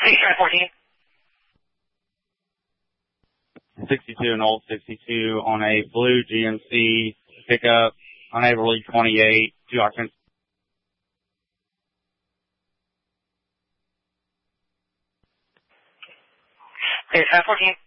Please try 14. 62 and old 62 on a blue GMC pickup, unable to lead 28, 2 occupants. Please try 14.